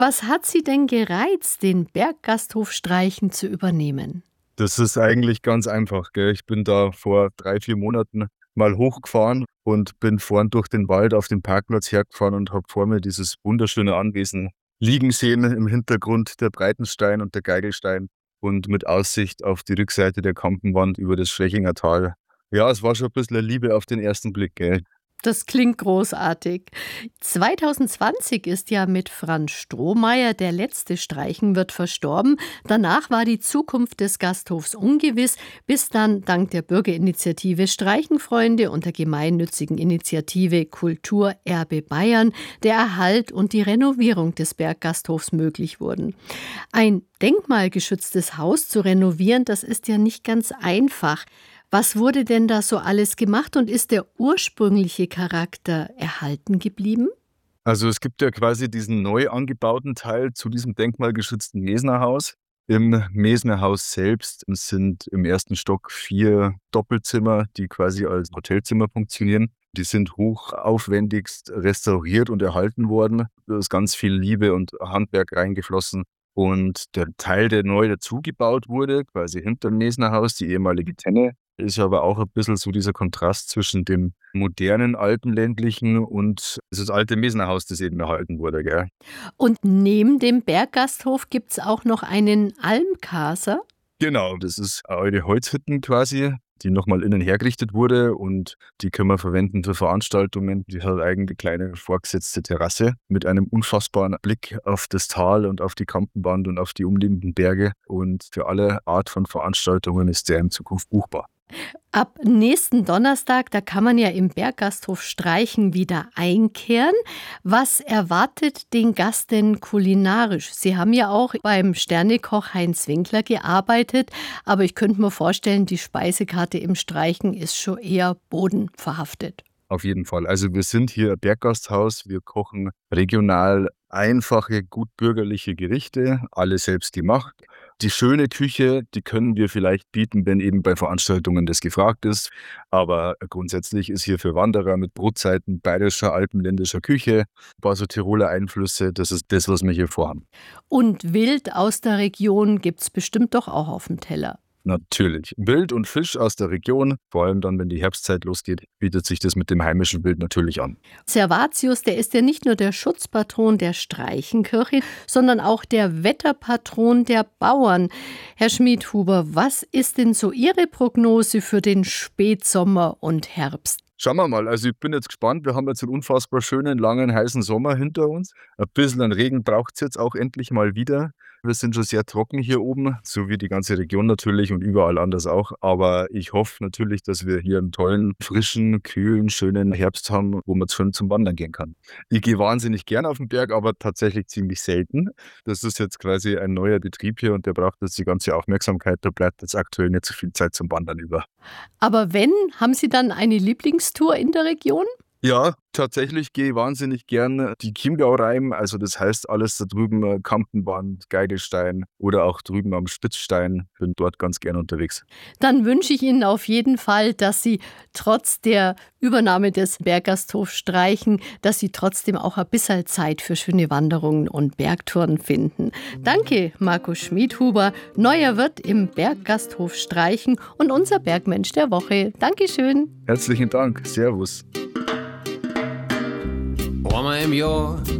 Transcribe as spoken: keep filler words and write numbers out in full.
Was hat Sie denn gereizt, den Berggasthof Streichen zu übernehmen? Das ist eigentlich ganz einfach, gell? Ich bin da vor drei, vier Monaten mal hochgefahren und bin vorn durch den Wald auf den Parkplatz hergefahren und habe vor mir dieses wunderschöne Anwesen liegen sehen. Im Hintergrund der Breitenstein und der Geigelstein und mit Aussicht auf die Rückseite der Kampenwand über das Schwächinger Tal. Ja, es war schon ein bisschen eine Liebe auf den ersten Blick, gell? Das klingt großartig. zwanzig zwanzig ist ja mit Franz Strohmeier der letzte Streichen-Wirt verstorben. Danach war die Zukunft des Gasthofs ungewiss, bis dann dank der Bürgerinitiative Streichenfreunde und der gemeinnützigen Initiative Kulturerbe Bayern der Erhalt und die Renovierung des Berggasthofs möglich wurden. Ein denkmalgeschütztes Haus zu renovieren, das ist ja nicht ganz einfach. Was wurde denn da so alles gemacht und ist der ursprüngliche Charakter erhalten geblieben? Also es gibt ja quasi diesen neu angebauten Teil zu diesem denkmalgeschützten Mesnerhaus. Im Mesnerhaus selbst sind im ersten Stock vier Doppelzimmer, die quasi als Hotelzimmer funktionieren. Die sind hochaufwendigst restauriert und erhalten worden. Da ist ganz viel Liebe und Handwerk reingeflossen. Und der Teil, der neu dazugebaut wurde, quasi hinter dem Mesnerhaus, die ehemalige Tenne, ist aber auch ein bisschen so dieser Kontrast zwischen dem modernen alpenländlichen und das alte Mesnerhaus, das eben erhalten wurde, gell? Und neben dem Berggasthof gibt es auch noch einen Almkaser. Genau, das ist eine alte Holzhütten quasi, die nochmal innen hergerichtet wurde und die können wir verwenden für Veranstaltungen. Die hat eine eigene kleine vorgesetzte Terrasse mit einem unfassbaren Blick auf das Tal und auf die Kampenwand und auf die umliegenden Berge und für alle Art von Veranstaltungen ist der in Zukunft buchbar. Ab nächsten Donnerstag, da kann man ja im Berggasthof Streichen wieder einkehren. Was erwartet den Gast denn kulinarisch? Sie haben ja auch beim Sternekoch Heinz Winkler gearbeitet, aber ich könnte mir vorstellen, die Speisekarte im Streichen ist schon eher bodenverhaftet. Auf jeden Fall. Also wir sind hier ein Berggasthaus, wir kochen regional einfache, gut bürgerliche Gerichte, alle selbst gemacht. Die schöne Küche, die können wir vielleicht bieten, wenn eben bei Veranstaltungen das gefragt ist. Aber grundsätzlich ist hier für Wanderer mit Brotzeiten bayerischer, alpenländischer Küche, ein paar so Tiroler Einflüsse, das ist das, was wir hier vorhaben. Und Wild aus der Region gibt es bestimmt doch auch auf dem Teller. Natürlich. Wild und Fisch aus der Region, vor allem dann, wenn die Herbstzeit losgeht, bietet sich das mit dem heimischen Wild natürlich an. Servatius, der ist ja nicht nur der Schutzpatron der Streichenkirche, sondern auch der Wetterpatron der Bauern. Herr Schmidhuber, was ist denn so Ihre Prognose für den Spätsommer und Herbst? Schauen wir mal, also ich bin jetzt gespannt, wir haben jetzt einen unfassbar schönen, langen, heißen Sommer hinter uns. Ein bisschen an Regen braucht es jetzt auch endlich mal wieder. Wir sind schon sehr trocken hier oben, so wie die ganze Region natürlich und überall anders auch. Aber ich hoffe natürlich, dass wir hier einen tollen, frischen, kühlen, schönen Herbst haben, wo man schön zum Wandern gehen kann. Ich gehe wahnsinnig gern auf den Berg, aber tatsächlich ziemlich selten. Das ist jetzt quasi ein neuer Betrieb hier und der braucht jetzt die ganze Aufmerksamkeit. Da bleibt jetzt aktuell nicht so viel Zeit zum Wandern über. Aber wenn, haben Sie dann eine Lieblingstour in der Region? Ja, tatsächlich gehe ich wahnsinnig gern die Chiemgau rein. Also das heißt alles da drüben, äh, Kampenwand, Geigelstein oder auch drüben am Spitzstein. Bin dort ganz gern unterwegs. Dann wünsche ich Ihnen auf jeden Fall, dass Sie trotz der Übernahme des Berggasthofs Streichen, dass Sie trotzdem auch ein bisschen Zeit für schöne Wanderungen und Bergtouren finden. Danke, Markus Schmidhuber, neuer Wirt im Berggasthof Streichen und unser Bergmensch der Woche. Dankeschön. Herzlichen Dank. Servus. Warmer im Jahr